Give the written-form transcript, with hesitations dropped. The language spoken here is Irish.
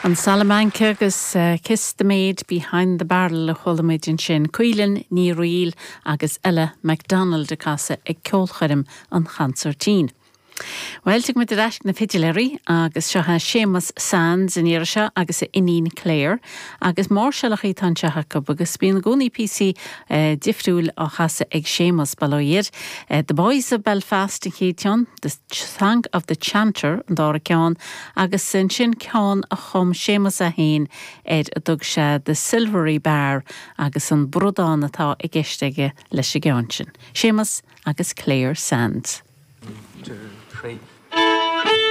An Salamanca agus Kiss the Maid Behind the Barrel a cholamid in sin Cuilan ní Riil agus Ella MacDonald de casa ag ceolcharim an Chancertín. Weltig mit rasc na fidileri agus seha Seamus Sands in Irisha agus Ineen Clare agus Marshallach tan Jacob agus bíon goni PC difriúil a chasa ag Seamus baloir. The Boys of Belfast in Keaton, the Song of the Chanter and Dara Ceann agus sin ceann a chum Seamus a hain a dug se the Silvery Bar agus an brudán atá ag isteige leis a geansin. Seamus agus Clare Sands. 1, 2, 3